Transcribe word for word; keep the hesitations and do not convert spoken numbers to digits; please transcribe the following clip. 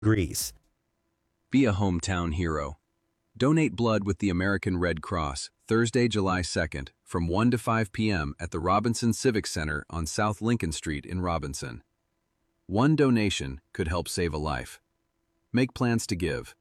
Greece. Be a hometown hero. Donate blood with the American Red Cross, Thursday, July second, from one to five p m at the Robinson Civic Center on South Lincoln Street in Robinson. One donation could help save a life. Make plans to give.